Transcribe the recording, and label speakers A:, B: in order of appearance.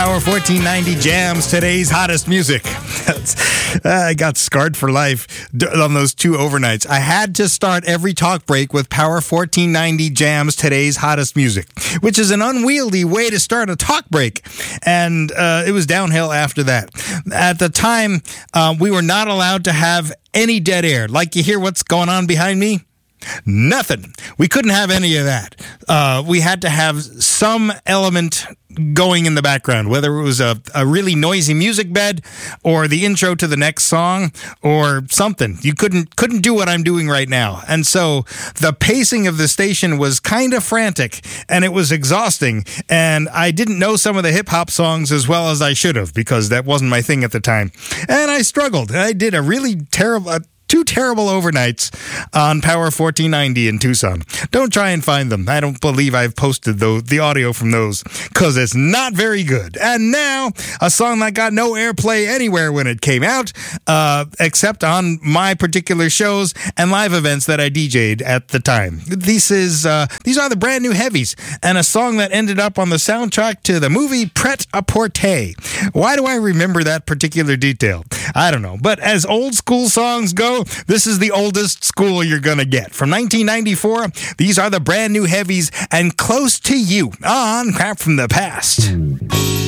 A: Power 1490 jams today's hottest music. I got scarred for life on those two overnights. I had to start every talk break with Power 1490 jams today's hottest music, which is an unwieldy way to start a talk break. And it was downhill after that. At the time, we were not allowed to have any dead air. Like you hear what's going on behind me? Nothing. We couldn't have any of that. We had to have some element going in the background, whether it was a really noisy music bed or the intro to the next song or something. You couldn't do what I'm doing right now. And so the pacing of the station was kind of frantic and it was exhausting. And I didn't know some of the hip hop songs as well as I should have because that wasn't my thing at the time. And I struggled. I did a really two terrible overnights on Power 1490 in Tucson. Don't try and find them. I don't believe I've posted the audio from those because it's not very good. And now, a song that got no airplay anywhere when it came out, except on my particular shows and live events that I DJ'd at the time. These are the brand new heavies and a song that ended up on the soundtrack to the movie Pret-a-Porter. Why do I remember that particular detail? I don't know. But as old school songs go, this is the oldest school you're going to get. From 1994, these are the brand new heavies and Close to You on Crap from the Past.